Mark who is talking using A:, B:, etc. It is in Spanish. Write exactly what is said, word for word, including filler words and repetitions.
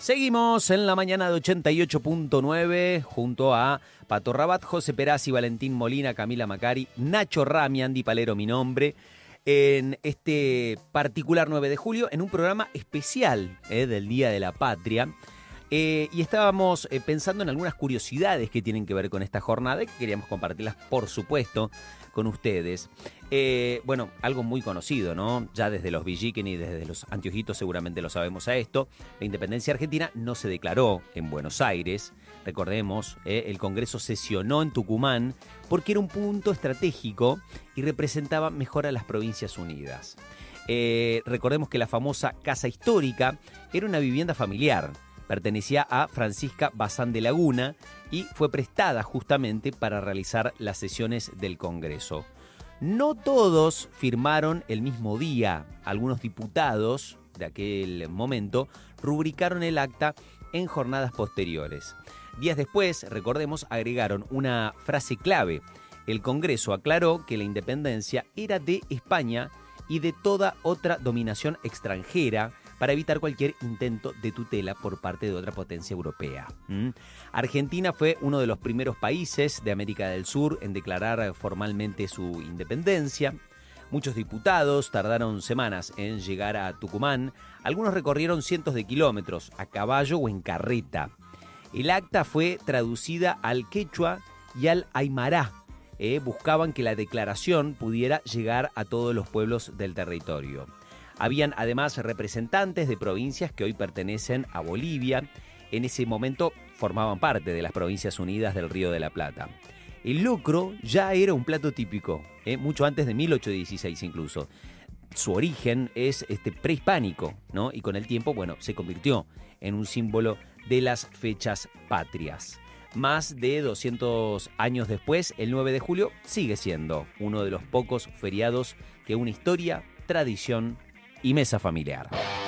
A: Seguimos en la mañana de ochenta y ocho punto nueve junto a Pato Rabat, José Perazzi, Valentín Molina, Camila Macari, Nacho Rami, Andy Palero, mi nombre, en este particular nueve de julio, en un programa especial eh, del Día de la Patria. Eh, y estábamos eh, pensando en algunas curiosidades que tienen que ver con esta jornada y que queríamos compartirlas, por supuesto, con ustedes. Eh, bueno, algo muy conocido, ¿no? Ya desde los Villiquen y desde los Anteojitos seguramente lo sabemos a esto. La independencia argentina no se declaró en Buenos Aires. Recordemos, eh, el Congreso sesionó en Tucumán porque era un punto estratégico y representaba mejor a las Provincias Unidas. Eh, recordemos que la famosa Casa Histórica era una vivienda familiar. Pertenecía a Francisca Bazán de Laguna y fue prestada justamente para realizar las sesiones del Congreso. No todos firmaron el mismo día. Algunos diputados de aquel momento rubricaron el acta en jornadas posteriores. Días después, recordemos, agregaron una frase clave. El Congreso aclaró que la independencia era de España y de toda otra dominación extranjera, para evitar cualquier intento de tutela por parte de otra potencia europea. ¿Mm? Argentina fue uno de los primeros países de América del Sur en declarar formalmente su independencia. Muchos diputados tardaron semanas en llegar a Tucumán. Algunos recorrieron cientos de kilómetros a caballo o en carreta. El acta fue traducida al quechua y al aymará. Eh, buscaban que la declaración pudiera llegar a todos los pueblos del territorio. Habían además representantes de provincias que hoy pertenecen a Bolivia. En ese momento formaban parte de las Provincias Unidas del Río de la Plata. El locro ya era un plato típico, ¿eh? mucho antes de mil ochocientos dieciséis incluso. Su origen es este, prehispánico, ¿no? Y con el tiempo, bueno, se convirtió en un símbolo de las fechas patrias. Más de doscientos años después, el nueve de julio sigue siendo uno de los pocos feriados que une historia, tradición y mesa familiar.